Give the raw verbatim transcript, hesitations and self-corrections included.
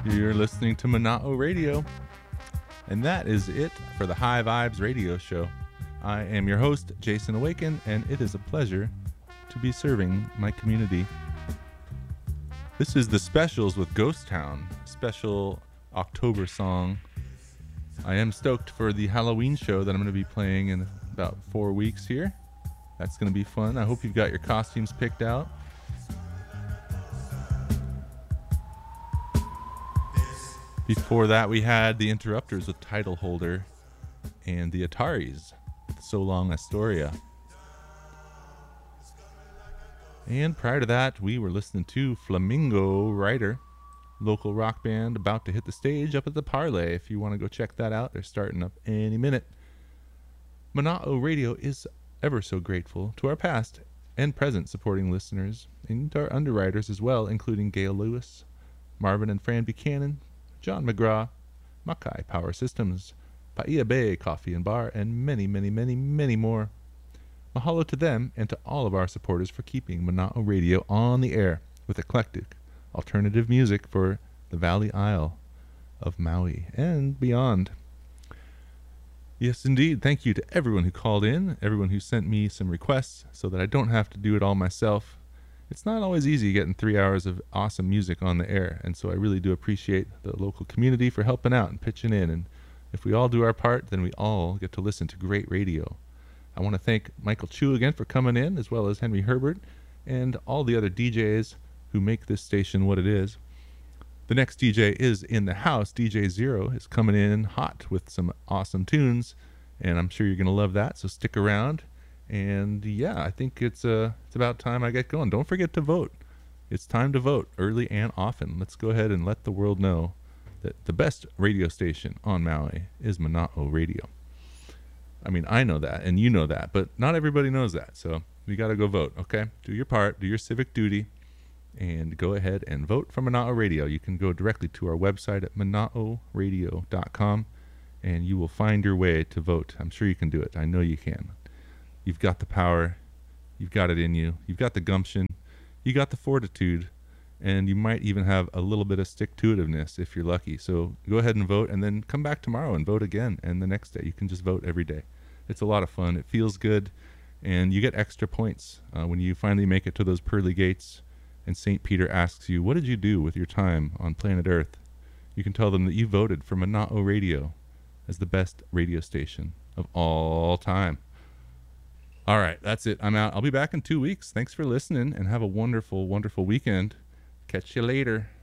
You're listening to Mana'o Radio, and that is it for the High Vibes Radio Show. I am your host, Jason Awaken, and it is a pleasure to be serving my community. This is the specials with Ghost Town, special October song. I am stoked for the Halloween show that I'm going to be playing in about four weeks here. That's going to be fun. I hope you've got your costumes picked out. Before that, we had the Interrupters with Title Holder and the Ataris with So Long Astoria. And prior to that, we were listening to Flamingo Rider, local rock band about to hit the stage up at the Parlay. If you want to go check that out, they're starting up any minute. Mana'o Radio is ever so grateful to our past and present supporting listeners and our underwriters as well, including Gail Lewis, Marvin and Fran Buchanan, John McGraw, Mackay Power Systems, Paia Bay Coffee and Bar, and many, many, many, many more. Mahalo to them and to all of our supporters for keeping Mana'o Radio on the air with eclectic, alternative music for the Valley Isle of Maui and beyond. Yes, indeed. Thank you to everyone who called in, everyone who sent me some requests so that I don't have to do it all myself. It's not always easy getting three hours of awesome music on the air, and so I really do appreciate the local community for helping out and pitching in. And if we all do our part, then we all get to listen to great radio. I want to thank Michael Chu again for coming in, as well as Henry Herbert and all the other D Js who make this station what it is. The next D J is in the house. D J Zero is coming in hot with some awesome tunes, and I'm sure you're going to love that, so stick around. And yeah, I think it's uh, it's about time I get going. Don't forget to vote. It's time to vote early and often. Let's go ahead and let the world know that the best radio station on Maui is Mana'o Radio. I mean, I know that, and you know that, but not everybody knows that, so we got to go vote, okay? Do your part, do your civic duty, and go ahead and vote for Mana'o Radio. You can go directly to our website at mana'o radio dot com, and you will find your way to vote. I'm sure you can do it. I know you can. You've got the power. You've got it in you. You've got the gumption. You got the fortitude, and you might even have a little bit of stick-to-itiveness if you're lucky. So go ahead and vote, and then come back tomorrow and vote again, and the next day. You can just vote every day. It's a lot of fun. It feels good, and you get extra points uh, when you finally make it to those pearly gates, and Saint Peter asks you, what did you do with your time on planet Earth? You can tell them that you voted for Mana'o Radio as the best radio station of all time. All right, that's it. I'm out. I'll be back in two weeks. Thanks for listening, and have a wonderful, wonderful weekend. Catch you later.